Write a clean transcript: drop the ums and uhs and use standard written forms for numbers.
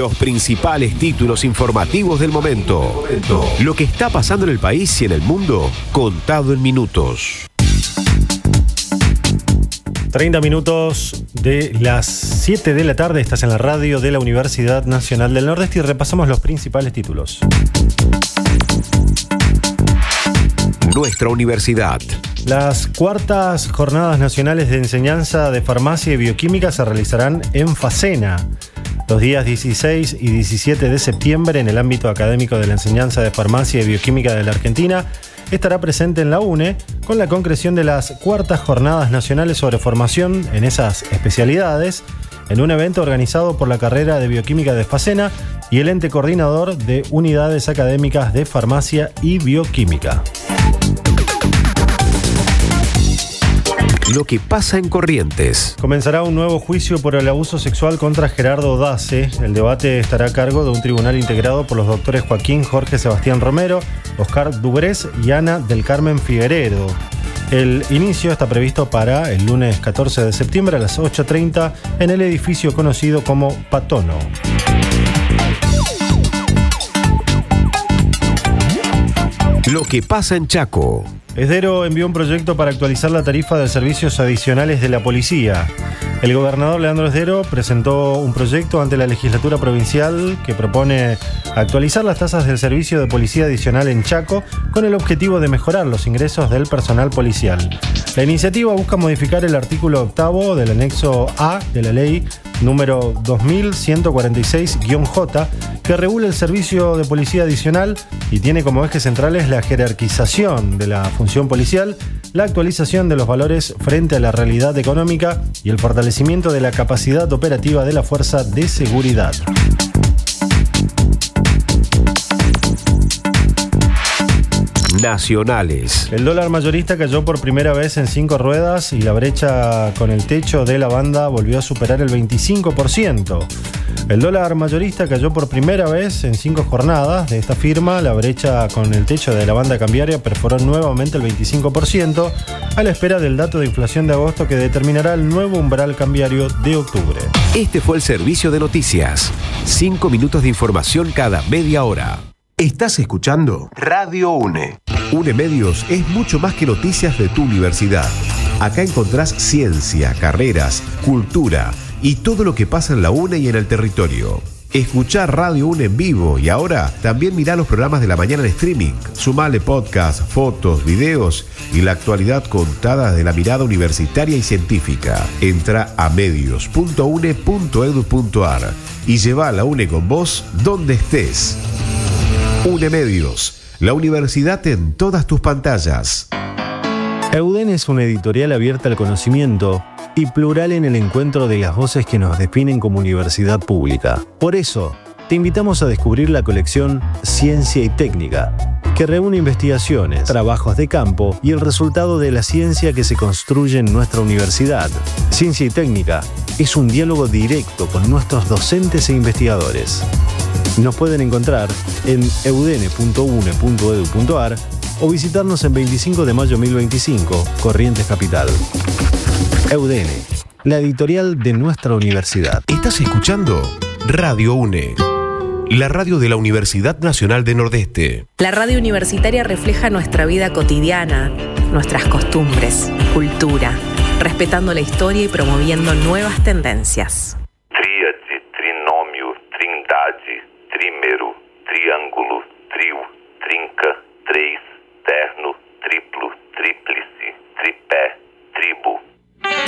Los principales títulos informativos del momento. Lo que está pasando en el país y en el mundo, contado en minutos. 30 minutos de las 7 de la tarde, estás en la radio de la Universidad Nacional del Nordeste y repasamos los principales títulos. Nuestra universidad. Las cuartas jornadas nacionales de enseñanza de farmacia y bioquímica se realizarán en Facena los días 16 y 17 de septiembre en el ámbito académico de la enseñanza de farmacia y bioquímica de la Argentina. Estará presente en la UNE con la concreción de las cuartas jornadas nacionales sobre formación en esas especialidades en un evento organizado por la carrera de bioquímica de Facena y el ente coordinador de unidades académicas de farmacia y bioquímica. Lo que pasa en Corrientes. Comenzará un nuevo juicio por el abuso sexual contra Gerardo Dace. El debate estará a cargo de un tribunal integrado por los doctores Joaquín Jorge Sebastián Romero, Oscar Dubrés y Ana del Carmen Figueredo. El inicio está previsto para el lunes 14 de septiembre a las 8:30 en el edificio conocido como Patono. Lo que pasa en Chaco. Esdero envió un proyecto para actualizar la tarifa de servicios adicionales de la policía. El gobernador Leandro Esdero presentó un proyecto ante la legislatura provincial que propone actualizar las tasas del servicio de policía adicional en Chaco con el objetivo de mejorar los ingresos del personal policial. La iniciativa busca modificar el artículo 8º del anexo A de la ley número 2146-J, que regula el servicio de policía adicional y tiene como ejes centrales la jerarquización de la función policial, la actualización de los valores frente a la realidad económica y el fortalecimiento de la capacidad operativa de la fuerza de seguridad. Nacionales. El dólar mayorista cayó por primera vez en 5 ruedas y la brecha con el techo de la banda volvió a superar el 25%. El dólar mayorista cayó por primera vez en 5 jornadas. De esta firma, la brecha con el techo de la banda cambiaria perforó nuevamente el 25% a la espera del dato de inflación de agosto que determinará el nuevo umbral cambiario de octubre. Este fue el servicio de noticias. 5 minutos de información cada media hora. Estás escuchando Radio UNE. UNE Medios es mucho más que noticias de tu universidad. Acá encontrás ciencia, carreras, cultura y todo lo que pasa en la UNE y en el territorio. Escuchá Radio UNE en vivo y ahora también mirá los programas de la mañana en streaming. Sumale podcast, fotos, videos y la actualidad contada desde la mirada universitaria y científica. Entra a medios.une.edu.ar y lleva a la UNE con vos donde estés. UNE Medios, la universidad en todas tus pantallas. EUDEN es una editorial abierta al conocimiento y plural en el encuentro de las voces que nos definen como universidad pública. Por eso, te invitamos a descubrir la colección Ciencia y Técnica, que reúne investigaciones, trabajos de campo y el resultado de la ciencia que se construye en nuestra universidad. Ciencia y Técnica es un diálogo directo con nuestros docentes e investigadores. Nos pueden encontrar en eudene.une.edu.ar o visitarnos en 25 de mayo 1025, Corrientes Capital. EUDENE, la editorial de nuestra universidad. Estás escuchando Radio UNE, la radio de la Universidad Nacional del Nordeste. La radio universitaria refleja nuestra vida cotidiana, nuestras costumbres, cultura, respetando la historia y promoviendo nuevas tendencias. Tríade, trinômio, trindade, trímero, triângulo, trio.